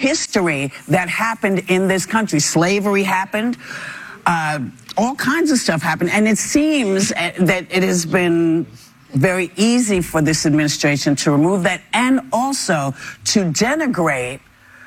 history that happened in this country. Slavery happened. All kinds of stuff happened. And it seems that it has been very easy for this administration to remove that and also to denigrate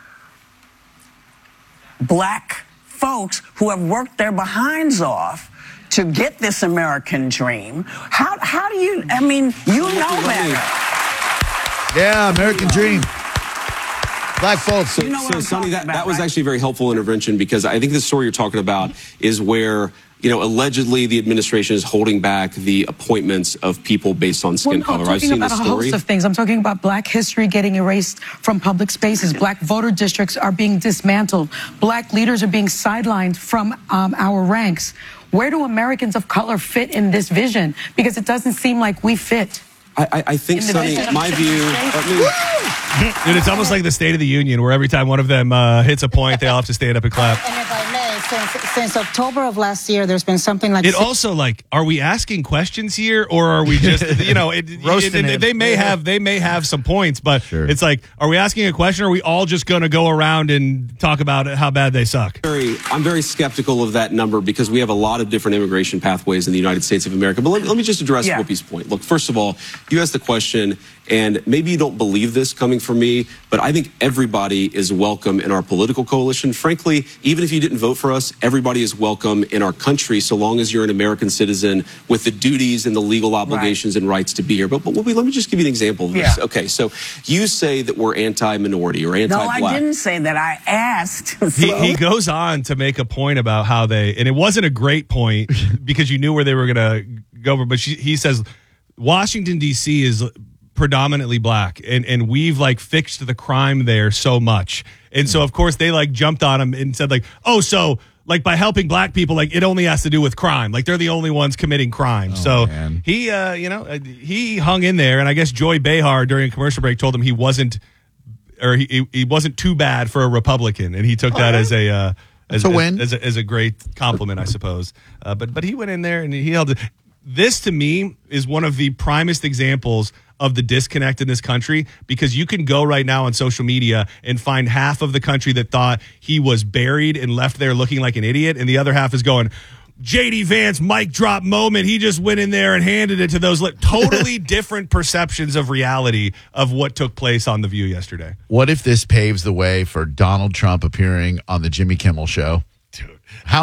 black folks who have worked their behinds off to get this American dream. How do you, I mean, you know better. Yeah, American dream. Black folks. So Sonny, that was actually a very helpful intervention, because I think the story you're talking about is where, you know, allegedly the administration is holding back the appointments of people based on skin color. I've seen the story. I'm talking about a host of things. I'm talking about black history getting erased from public spaces. Black voter districts are being dismantled. Black leaders are being sidelined from our ranks. Where do Americans of color fit in this vision? Because it doesn't seem like we fit. I think, Sonny, my view... Dude, it's almost like the State of the Union, where every time one of them hits a point, they all have to stand up and clap. And if I may, since October of last year, there's been something like... It also, like, are we asking questions here, or are we just, you know, they may have some points, but it's like, are we asking a question, or are we all just going to go around and talk about how bad they suck? I'm very skeptical of that number, because we have a lot of different immigration pathways in the United States of America. But let me just address Whoopi's point. Look, first of all, you asked the question, and maybe you don't believe this coming from me, but I think everybody is welcome in our political coalition. Frankly, even if you didn't vote for us, everybody is welcome in our country, so long as you're an American citizen with the duties and the legal obligations and rights to be here. But Whoopi, let me just give you an example of this. Okay, so you say that we're anti-minority or anti-black. No, I didn't say that. I asked. He goes on to make a point about how and it wasn't a great point because you knew where they were going to go, but he says Washington, D.C. is predominantly black, and we've like fixed the crime there so much, and so of course they like jumped on him and said like, oh, so like by helping black people, like it only has to do with crime, like they're the only ones committing crime. He he hung in there, and I guess Joy Behar during a commercial break told him he wasn't too bad for a Republican, and he took that as a great compliment, I suppose. But he went in there and he held it. This, to me, is one of the primest examples of the disconnect in this country, because you can go right now on social media and find half of the country that thought he was buried and left there looking like an idiot, and the other half is going, J.D. Vance mic drop moment. He just went in there and handed it to those totally different perceptions of reality of what took place on The View yesterday. What if this paves the way for Donald Trump appearing on the Jimmy Kimmel Show? Dude.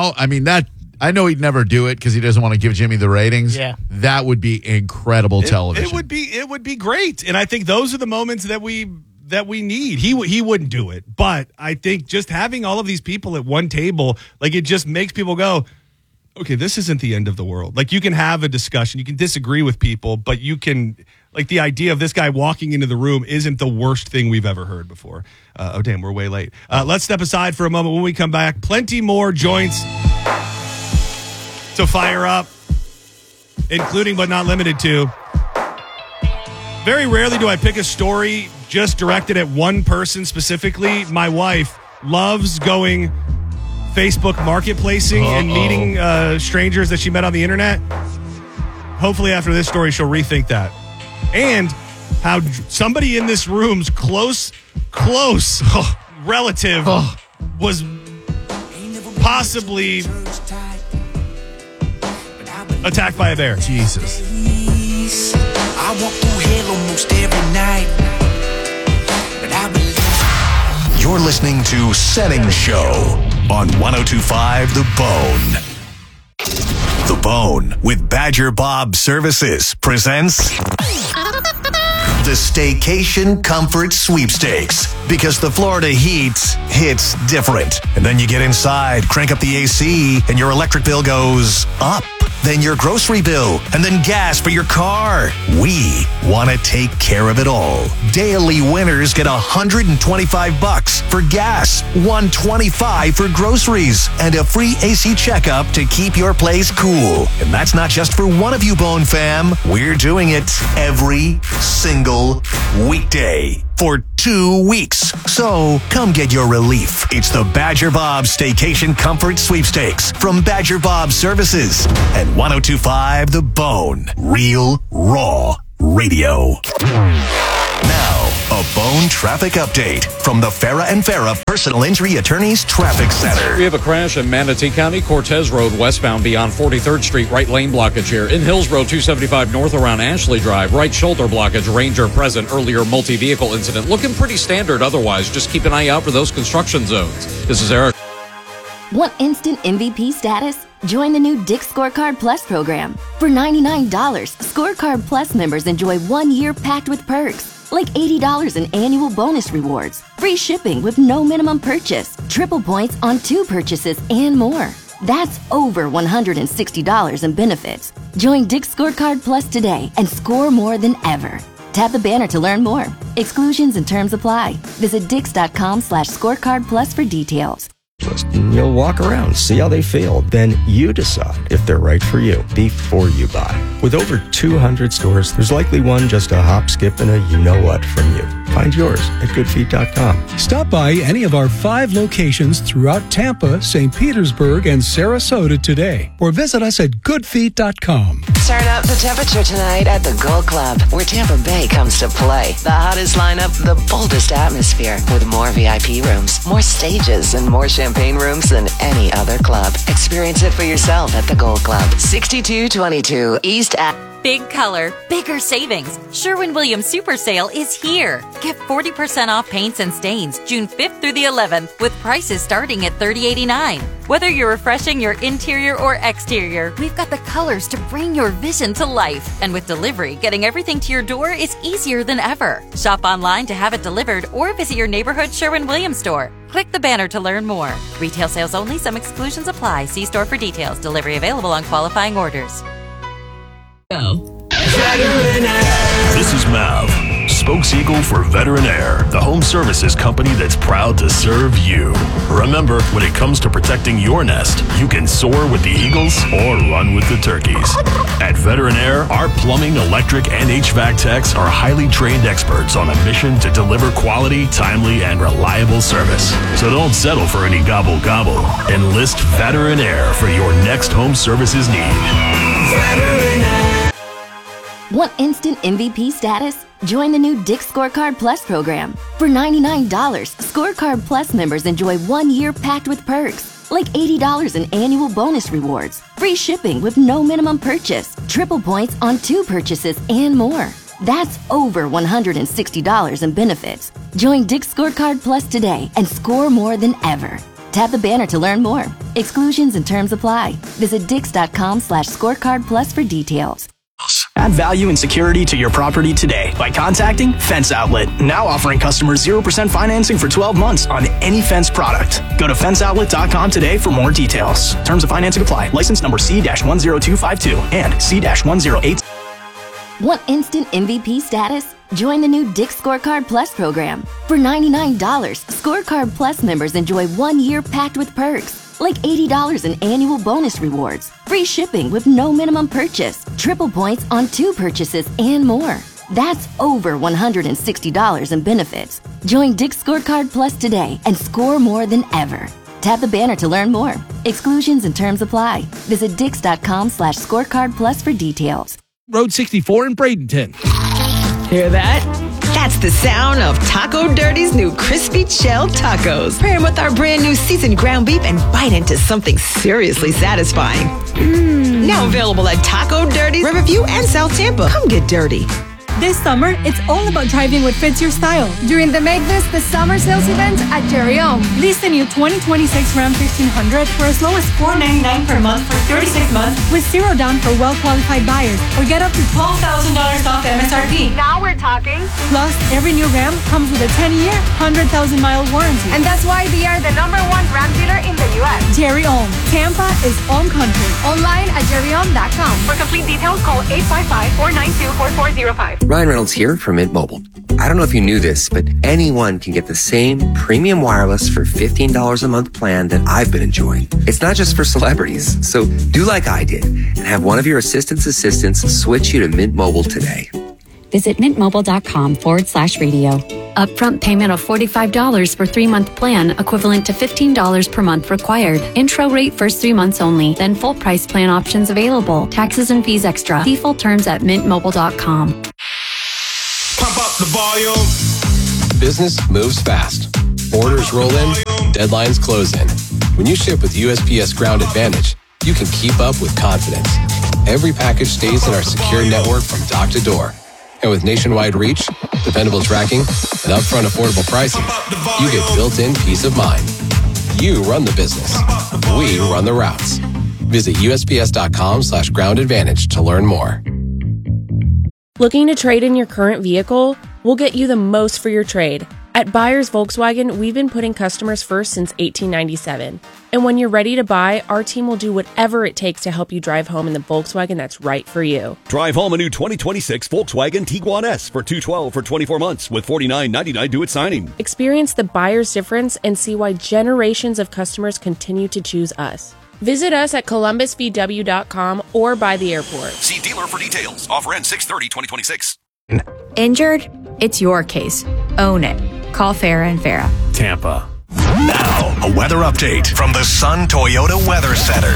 I know he'd never do it because he doesn't want to give Jimmy the ratings. Yeah. That would be incredible television. It would be great. And I think those are the moments that we need. He wouldn't do it. But I think just having all of these people at one table, like, it just makes people go, okay, this isn't the end of the world. Like, you can have a discussion, you can disagree with people, but you can, like, the idea of this guy walking into the room isn't the worst thing we've ever heard before. Oh, damn, we're way late. Let's step aside for a moment. When we come back, plenty more joints to fire up, including but not limited to. Very rarely do I pick a story just directed at one person specifically. My wife loves going Facebook marketplacing and meeting strangers that she met on the internet. Hopefully after this story, she'll rethink that. And how somebody in this room's close relative was possibly attacked by a bear. Jesus. I walk through hell almost every night, but I believe. You're listening to Setting Show on 102.5 The Bone. The Bone with Badger Bob Services presents the Staycation Comfort Sweepstakes, because the Florida heat hits different. And then you get inside, crank up the AC, and your electric bill goes up. Then your grocery bill, and then gas for your car. We want to take care of it all. Daily winners get $125 for gas, $125 for groceries, and a free AC checkup to keep your place cool. And that's not just for one of you, Bone fam. We're doing it every single weekday for 2 weeks. So come get your relief. It's the Badger Bob Staycation Comfort Sweepstakes from Badger Bob Services and 102.5 The Bone. Real Raw Radio. Now, a The Bone Traffic Update from the Farah and Farah Personal Injury Attorneys Traffic Center. We have a crash in Manatee County, Cortez Road westbound beyond 43rd Street, right lane blockage here. In Hills Road 275 north around Ashley Drive, right shoulder blockage, Ranger present, earlier multi-vehicle incident. Looking pretty standard otherwise. Just keep an eye out for those construction zones. This is Eric. Want instant MVP status? Join the new Dick's Scorecard Plus program. For $99, Scorecard Plus members enjoy 1 year packed with perks, like $80 in annual bonus rewards, free shipping with no minimum purchase, triple points on 2 purchases, and more. That's over $160 in benefits. Join Dick's Scorecard Plus today and score more than ever. Tap the banner to learn more. Exclusions and terms apply. Visit dix.com/scorecard plus for details. You'll walk around, see how they feel. Then you decide if they're right for you before you buy. With over 200 stores, there's likely one just a hop, skip, and a you-know-what from you. Find yours at goodfeet.com. Stop by any of our 5 locations throughout Tampa, St. Petersburg, and Sarasota today, or visit us at goodfeet.com. Turn up the temperature tonight at the Gold Club, where Tampa Bay comes to play. The hottest lineup, the boldest atmosphere, with more VIP rooms, more stages, and more champagne rooms than any other club. Experience it for yourself at the Gold Club, 6222 East Ave. Big color, bigger savings. Sherwin-Williams Super Sale is here. Get 40% off paints and stains June 5th through the 11th with prices starting at $30.89. Whether you're refreshing your interior or exterior, we've got the colors to bring your vision to life. And with delivery, getting everything to your door is easier than ever. Shop online to have it delivered or visit your neighborhood Sherwin-Williams store. Click the banner to learn more. Retail sales only. Some exclusions apply. See store for details. Delivery available on qualifying orders. This is Mav, spokeseagle for Veteran Air, the home services company that's proud to serve you. Remember, when it comes to protecting your nest, you can soar with the eagles or run with the turkeys. At Veteran Air, our plumbing, electric, and HVAC techs are highly trained experts on a mission to deliver quality, timely, and reliable service. So don't settle for any gobble-gobble. Enlist Veteran Air for your next home services need. Veteran Air. Want instant MVP status? Join the new Dick's Scorecard Plus program. For $99, Scorecard Plus members enjoy 1 year packed with perks, like $80 in annual bonus rewards, free shipping with no minimum purchase, triple points on 2 purchases, and more. That's over $160 in benefits. Join Dick's Scorecard Plus today and score more than ever. Tap the banner to learn more. Exclusions and terms apply. Visit dix.com/scorecard plus for details. Add value and security to your property today by contacting Fence Outlet. Now offering customers 0% financing for 12 months on any Fence product. Go to fenceoutlet.com today for more details. Terms of financing apply. License number C-10252 and C-108. Want instant MVP status? Join the new Dick's Scorecard Plus program. For $99, Scorecard Plus members enjoy 1 year packed with perks, like $80 in annual bonus rewards, free shipping with no minimum purchase, triple points on 2 purchases, and more. That's over $160 in benefits. Join Dick's Scorecard Plus today and score more than ever. Tap the banner to learn more. Exclusions and terms apply. Visit dix.com/scorecard plus for details. Road 64 in Bradenton. Hear that? That's the sound of Taco Dirty's new crispy shell tacos. Pair them with our brand new seasoned ground beef and bite into something seriously satisfying. Now available at Taco Dirty, Riverview, and South Tampa. Come get dirty. This summer, it's all about driving what fits your style. During the Make This the Summer Sales event at Jerry Ohm. Lease the new 2026 Ram 1500 for as low as $499 per month for 36 months with zero down for well-qualified buyers, or get up to $12,000 off MSRP. Now we're talking. Plus, every new Ram comes with a 10-year, 100,000-mile warranty. And that's why they are the #1 Ram dealer in the U.S. Jerry Ohm. Tampa is Ohm country. Online at jerryohm.com. For complete details, call 855-492-4405. Ryan Reynolds here from Mint Mobile. I don't know if you knew this, but anyone can get the same premium wireless for $15 a month plan that I've been enjoying. It's not just for celebrities. So do like I did and have one of your assistants switch you to Mint Mobile today. Visit mintmobile.com/radio. Upfront payment of $45 for 3-month plan, equivalent to $15 per month required. Intro rate first 3 months only, then full price plan options available. Taxes and fees extra. See full terms at mintmobile.com. Pump up the volume. Business moves fast. Orders roll in, deadlines close in. When you ship with USPS Ground Advantage, you can keep up with confidence. Every package stays in our secure network from dock to door. And with nationwide reach, dependable tracking, and upfront affordable pricing, you get built-in peace of mind. You run the business. We run the routes. Visit USPS.com/Ground Advantage to learn more. Looking to trade in your current vehicle? We'll get you the most for your trade. At Buyers Volkswagen, we've been putting customers first since 1897. And when you're ready to buy, our team will do whatever it takes to help you drive home in the Volkswagen that's right for you. Drive home a new 2026 Volkswagen Tiguan S for $212 for 24 months with $49.99 due at signing. Experience the buyer's difference and see why generations of customers continue to choose us. Visit us at columbusvw.com or by the airport. See dealer for details. Offer ends 6/30/2026. Injured? It's your case. Own it. Call Farah & Farah. Tampa. Now, a weather update from the Sun Toyota Weather Center.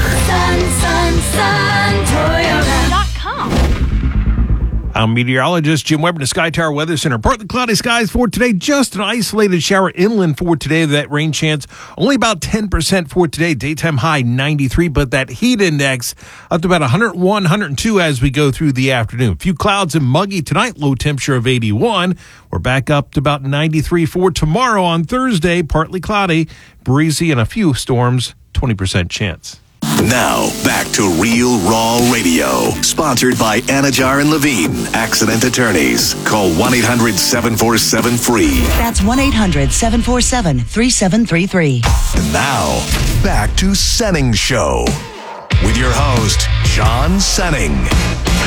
Toyota.com. I'm meteorologist Jim Weber in the Sky Tower Weather Center. Partly cloudy skies for today. Just an isolated shower inland for today. That rain chance only about 10% for today. Daytime high 93, but that heat index up to about 101, 102 as we go through the afternoon. A few clouds and muggy tonight. Low temperature of 81. We're back up to about 93 for tomorrow on Thursday. Partly cloudy, breezy, and a few storms. 20% chance. Now, back to Real Raw Radio. Sponsored by Anajar and Levine, Accident Attorneys. Call 1-800-747-FREE. That's 1-800-747-3733. And now, back to Senning Show. With your host, John Senning.